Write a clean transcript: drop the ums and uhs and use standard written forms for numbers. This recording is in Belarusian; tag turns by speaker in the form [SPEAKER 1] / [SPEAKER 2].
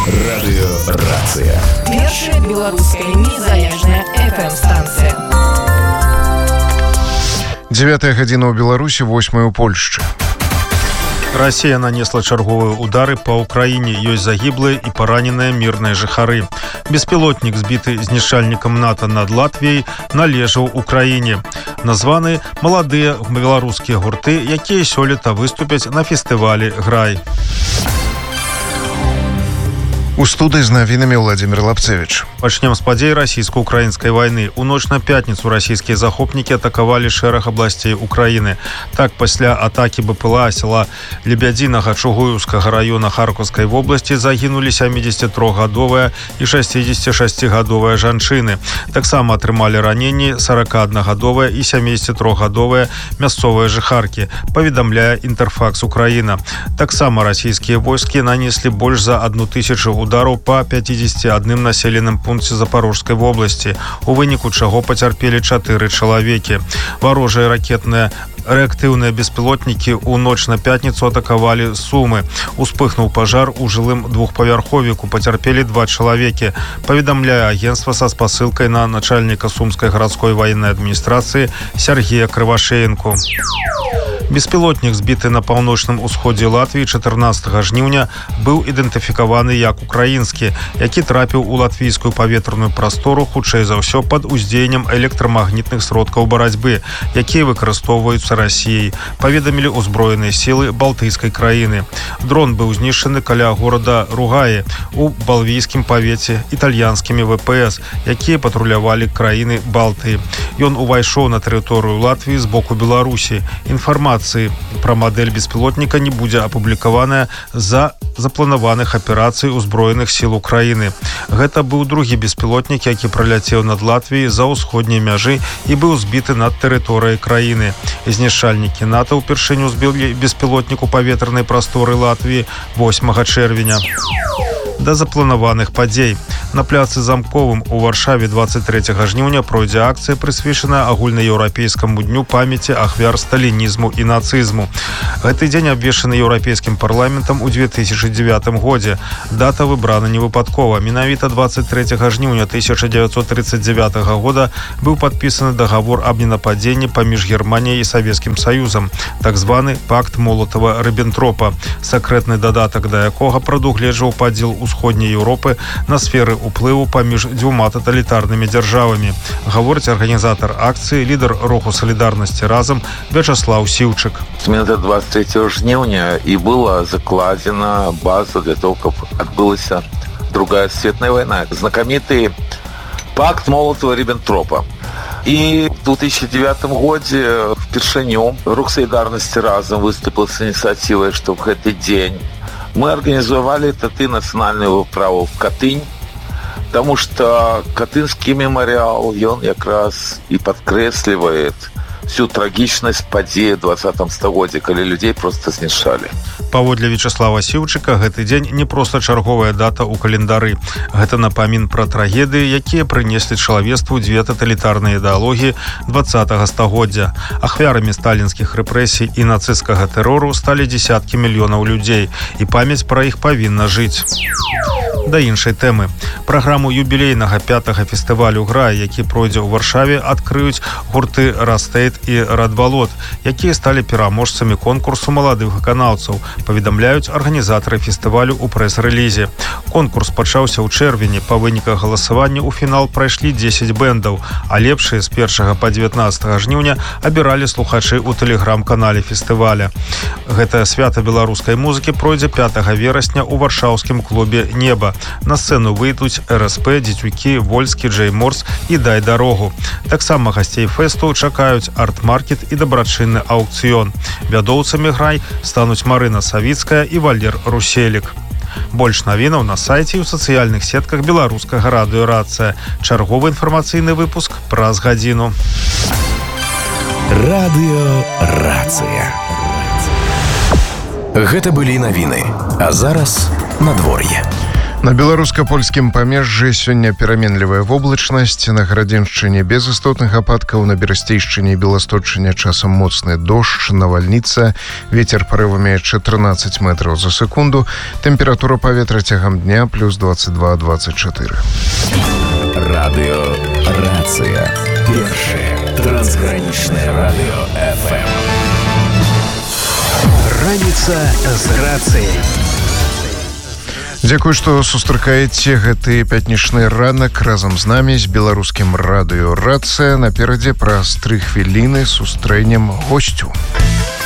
[SPEAKER 1] Радыёрацыя.
[SPEAKER 2] Першая беларуская незалежная FM-станцыя.
[SPEAKER 3] 9 гадзіна ў Беларусі, 8 у Польшчы.
[SPEAKER 4] Россия нанесла чарговыя удары по Украине. Ёсць загіблыя і параненыя мірныя жыхары. Беспілотнік, збіты знішчальнікам НАТО над Латвіяй, належаў Украіне. Названы маладыя беларускія гурты, якія сёлета выступяць на фестывалі «Грай».
[SPEAKER 3] У студыі з навінамі Владимир Лапцевич.
[SPEAKER 4] Пачнем з падзей расійска-украінскай вайны. У ноч на пятніцу расійскія захопнікі атакавалі шэраг абласцей Украіны. Так, пасля атакі БПЛА села Лебядзінага Чугуеўскага раёна Харкаўскай вобласці загінулі 73-гадовая і 66-гадовая жанчыны. Таксама атрымалі раненні 41-гадовая і 73-гадовая мясцовыя жыхаркі, паведамляе Інтэрфакс Украіна. Таксама расійскія войскі нанеслі больш за 1000 удараў па 51 населеным пункце Запорожской вобласці, у выніку чаго пацярпелі 4 чалавекі. Варожыя ракетныя рэактыўныя беспілотнікі ў ноч на пятніцу атакавалі Сумы. Успыхнуў пажар у жылым двухпавярховіку, пацярпелі 2 чалавекі, паведамляе агенцтва са спасылкай на начальніка Сумскай гарадской ваеннай адміністрацыі Сергея Крывашеенку. Беспілотнік, збіты на паўночным усходзе Латвіі 14 жніўня, быў ідэнтыфікаваны як украінскі, які трапіў у латвійскую паветраную прастору, хутчэй за ўсё пад уздзеяннем электрамагнітных сродкаў барацьбы, якія выкарыстоўваюцца Расіяй, паведамілі ўзброеныя сілы балтыйскай краіны. Дрон быў знішчаны каля горада Ругаі у балвійскім павеце італьянскімі ВПС, якія патрулявалі краіны Балтыі. Ён увайшоў на тэрыторыю Латвіі з боку Беларусі. Інфармацыі пра мадэль беспілотніка не будзе апублікаваная з-за запланаваных аперацый узброеных сіл Украіны. Гэта быў другі беспілотнік, які праляцеў над Латвіяй за ўсходняй мяжы і быў збіты над тэрыторыяй краіны. Знішчальнікі НАТО ўпершыню збілі беспілотнік у паветранай прасторы Латвіі 8 чэрвеня. Да запланаваных падзей. На пляцы Замковым у Варшаве 23 жніўня пройдзе акцыя, прысвечаная агульнаеўрапейскаму дню памяці ахвяр сталінізму і нацызму. Гэты дзень абвешчаны еўрапейскім парламентам у 2009 годзе. Дата выбрана невыпадкова. Менавіта 23 жніўня 1939 года быў падпісаны дагавор аб ненападзенні паміж Германіяй і Савецкім Саюзам, так званы пакт Молотава-Ріббентропа, сакрэтны дадатак да якога прадугледжваў падзел усходняй Еўропы на сферы уплыву паміж дзвюма таталітарнымі дзяржавамі, гаворыць арганізатар акцыі, лідар руху салідарнасці разам Вячаслав Сіўчык.
[SPEAKER 5] Менавіта 23 жніўня і была закладзена база для того, каб адбылася другая светная вайна. Знакаміты пакт Молотава-Ріббентропа. І в 2009 годзе впершыню рух салідарнасці разам выступил с ініцыятывай, што в гэты дзень мы организовали таты нацыянальную выправу в Катынь, потому что Катынский мемориал, он якраз и подкресливает всю трагічнасць падзеі 20 стагоддзя, калі людзей проста знішчалі.
[SPEAKER 4] Паводле Вячаслава Сіўчыка, гэты дзень не проста чарговая дата ў календары. Гэта напамін пра трагедыі, якія прынеслі чалавецтву дзве таталітарныя ідэалогіі 20 стагоддзя. Ахвярамі сталінскіх рэпрэсій і нацысцкага тэрору сталі дзесяткі мільёнаў людзей, і памяць пра іх павінна жыць. Да іншай тэмы. Праграму юбілейнага 5-га фестывалю «Грай», які пройдзе ў Варшаве, адкрыюць гурты «Растейт» і «Радбалот», якія сталі пераможцамі конкурсу маладых выканаўцаў, паведамляюць арганізатары фестывалю ў прэс-рэлізе. Конкурс пачаўся ў чэрвені. Па выніках галасавання ў фінал прайшлі 10 бэндаў, а лепшыя з 1 па 19 жніўня абіралі слухачы ў тэлеграм-канале фестываля. Гэтае свята беларускай музыкі пройдзе 5 верасня ў варшаўскім клубе «Неба». На сцэну выйдуць РСП, Дзецюкі, Вольскі, Джей Морс і Дай дарогу. Таксама гасцей фэсту чакаюць арт-маркет і дабрачынны аўкцыён. Вядоўцамі «Грай» стануць Марына Савіцкая і Валер Руселік. Больш навінаў на сайце і ў сацыяльных сетках беларускага радыёрацыя. Чарговы інфармацыйны выпуск праз гадзіну.
[SPEAKER 1] Радыёрацыя. Гэта былі навіны. А зараз надвор'е.
[SPEAKER 3] На беларуска-польскім памежжы сёння пераменлівая воблачнасць, на Гарадзеншчыне без істотных ападкаў, на Берасцейшчыне і Беласточчыне часам моцны дождж, навальніца, вецер парывамі 14 метраў за секунду, тэмпература паветра цягам дня плюс 22-24.
[SPEAKER 1] Радыё «Рацыя». Першае трансгранічнае радыё ФМ. Раніца з рацыяй.
[SPEAKER 3] Дзякуй, што сустракаеце гэты пятнічны ранак разам з намі з беларускім радыё «Рацыя». Наперадзе праз 3 хвіліны сустрэнем госцю.